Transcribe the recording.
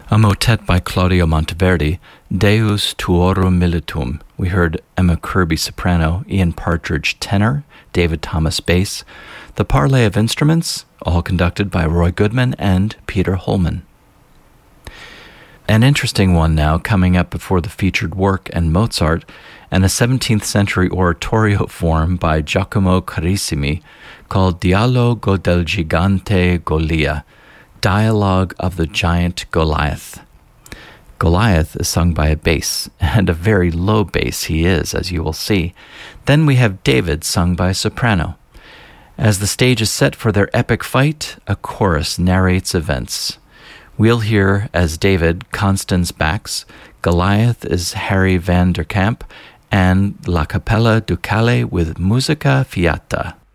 A motet by Claudio Monteverdi, Deus Tuorum Militum. We heard Emma Kirby soprano, Ian Partridge tenor, David Thomas bass. The parley of instruments, all conducted by Roy Goodman and Peter Holman. An interesting one now coming up before the featured work and Mozart, and a 17th century oratorio form by Giacomo Carissimi called Dialogo del Gigante Golia, Dialogue of the Giant Goliath. Goliath is sung by a bass, and a very low bass he is, as you will see. Then we have David sung by a soprano. As the stage is set for their epic fight, a chorus narrates events. We'll hear as David, Constance Bax, Goliath is Harry van der Kamp, and La Capella Ducale with Musica Fiata.